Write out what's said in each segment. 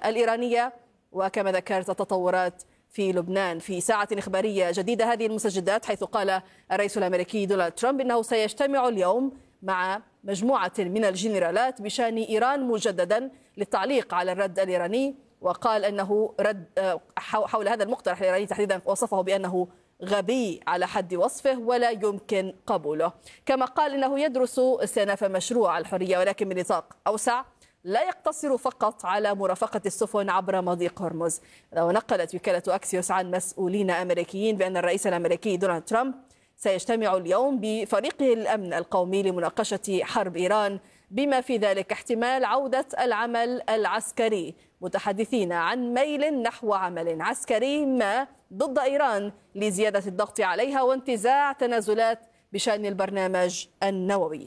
الإيرانية. وكما ذكرت التطورات في لبنان في ساعة إخبارية جديدة هذه المستجدات، حيث قال الرئيس الأمريكي دونالد ترامب إنه سيجتمع اليوم مع مجموعة من الجنرالات بشأن إيران مجددا للتعليق على الرد الإيراني. وقال أنه رد حول هذا المقترح الإيراني تحديدا وصفه بأنه غبي على حد وصفه ولا يمكن قبوله. كما قال إنه يدرس استئناف مشروع الحرية ولكن بنطاق أوسع لا يقتصر فقط على مرافقة السفن عبر مضيق هرمز. ونقلت وكالة أكسيوس عن مسؤولين أمريكيين بأن الرئيس الأمريكي دونالد ترامب سيجتمع اليوم بفريقه الأمن القومي لمناقشة حرب إيران، بما في ذلك احتمال عودة العمل العسكري، متحدثين عن ميل نحو عمل عسكري ما ضد إيران لزيادة الضغط عليها وانتزاع تنازلات بشأن البرنامج النووي.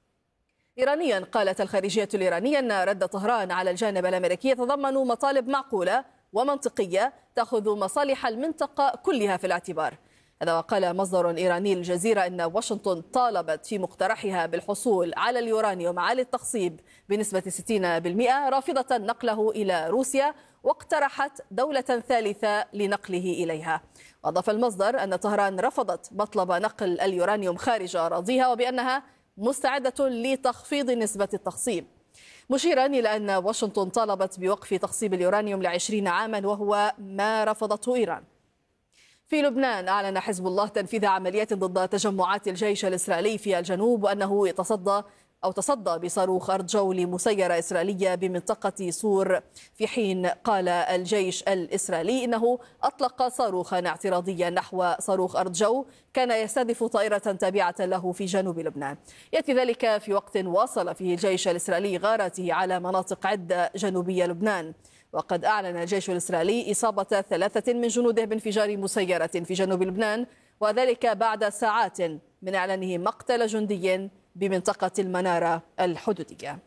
إيرانيا قالت الخارجية الإيرانية أن رد طهران على الجانب الأمريكي يتضمن مطالب معقولة ومنطقية تأخذ مصالح المنطقة كلها في الاعتبار. هذا وقال مصدر إيراني للجزيرة أن واشنطن طالبت في مقترحها بالحصول على اليورانيوم عالي التخصيب بنسبة 60% رافضة نقله إلى روسيا، واقترحت دولة ثالثة لنقله إليها. وأضاف المصدر أن طهران رفضت مطلب نقل اليورانيوم خارج أراضيها وبأنها مستعدة لتخفيض نسبة التخصيب، مشيرا إلى أن واشنطن طالبت بوقف تخصيب اليورانيوم ل20 عاما وهو ما رفضته إيران. في لبنان أعلن حزب الله تنفيذ عمليات ضد تجمعات الجيش الإسرائيلي في الجنوب، وأنه تصدى بصاروخ أرض جو لمسيرة إسرائيلية بمنطقة صور، في حين قال الجيش الإسرائيلي إنه أطلق صاروخا اعتراضيا نحو صاروخ أرض جو كان يستهدف طائرة تابعة له في جنوب لبنان. يأتي ذلك في وقت واصل فيه الجيش الإسرائيلي غارته على مناطق عدة جنوبية لبنان. وقد أعلن الجيش الإسرائيلي إصابة 3 من جنوده بانفجار مسيرة في جنوب لبنان، وذلك بعد ساعات من إعلانه مقتل جندي بمنطقة المنارة الحدودية.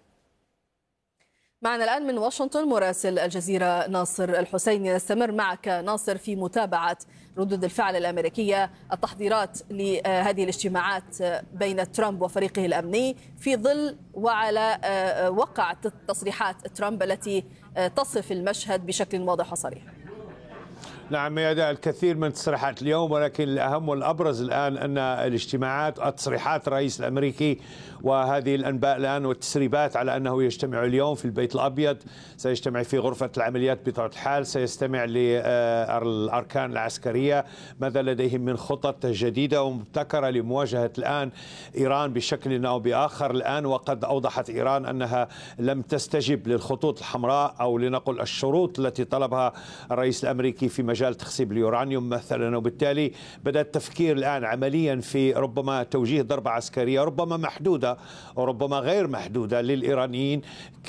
معنا الآن من واشنطن مراسل الجزيرة ناصر الحسيني. نستمر معك ناصر في متابعة ردود الفعل الأمريكية، التحضيرات لهذه الاجتماعات بين ترامب وفريقه الأمني في ظل وعلى وقع تصريحات ترامب التي تصف المشهد بشكل واضح وصريح. نعم، يا الكثير من التصريحات اليوم، ولكن الأهم والأبرز الآن أن الاجتماعات تصريحات الرئيس الأمريكي وهذه الأنباء الآن والتسريبات على أنه يجتمع اليوم في البيت الأبيض، سيجتمع في غرفة العمليات بطبيعة الحال، سيستمع للأركان العسكرية ماذا لديهم من خطط جديدة ومبتكرة لمواجهة الآن إيران بشكل أو بآخر الآن. وقد أوضحت إيران أنها لم تستجب للخطوط الحمراء أو لنقل الشروط التي طلبها الرئيس الأمريكي في مجال تخصيب اليورانيوم مثلا، وبالتالي بدأ التفكير الآن عمليا في ربما توجيه ضربة عسكرية ربما محدودة وربما غير محدودة للإيرانيين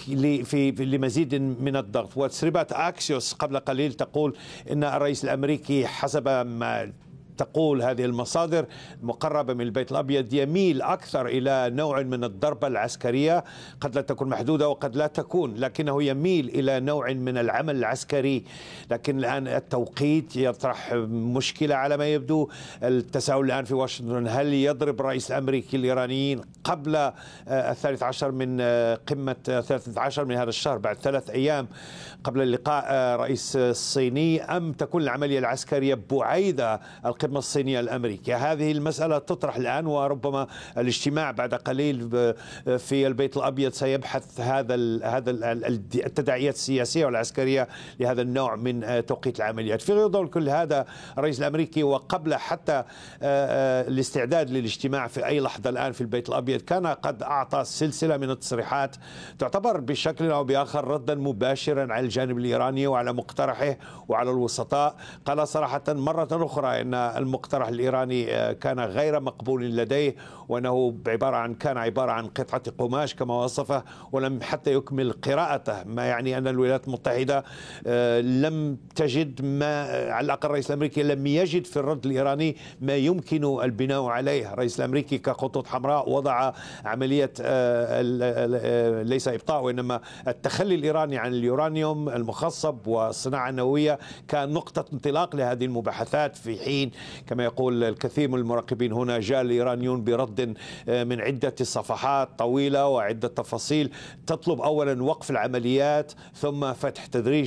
لمزيد من الضغط. وتسريبات أكسيوس قبل قليل تقول إن الرئيس الأمريكي حسب ما تقول هذه المصادر مقربة من البيت الأبيض يميل أكثر إلى نوع من الضربة العسكرية، قد لا تكون محدودة وقد لا تكون، لكنه يميل إلى نوع من العمل العسكري. لكن الآن التوقيت يطرح مشكلة على ما يبدو. التساؤل الآن في واشنطن، هل يضرب الرئيس الأمريكي الإيرانيين قبل 13 من قمة 13 من هذا الشهر بعد 3 أيام قبل اللقاء الرئيس الصيني، أم تكون العملية العسكرية بعيد القمة الصينية الأمريكية؟ هذه المسألة تطرح الآن، وربما الاجتماع بعد قليل في البيت الأبيض سيبحث هذا التداعيات السياسية والعسكرية لهذا النوع من توقيت العمليات. في ضوء كل هذا الرئيس الأمريكي وقبل حتى الاستعداد للاجتماع في أي لحظة الآن في البيت الأبيض كان قد أعطى سلسلة من التصريحات تعتبر بشكل أو بآخر ردا مباشرا على الجانب الإيراني وعلى مقترحه وعلى الوسطاء. قال صراحة مرة أخرى أن المقترح الإيراني كان غير مقبول لديه، وأنه كان عبارة عن قطعة قماش كما وصفه، ولم حتى يكمل قراءته، ما يعني أن الولايات المتحدة لم تجد على الأقل الرئيس الأمريكي لم يجد في الرد الإيراني ما يمكن البناء عليه. الرئيس الأمريكي كخطوط حمراء وضع عملية ليس إبطاء وإنما التخلي الإيراني عن اليورانيوم المخصب والصناعة النووية كان نقطة انطلاق لهذه المباحثات، في حين كما يقول الكثير من المراقبين هنا جاء الإيرانيون برد من عدة صفحات طويلة وعدة تفاصيل تطلب أولا وقف العمليات ثم فتح تدريجي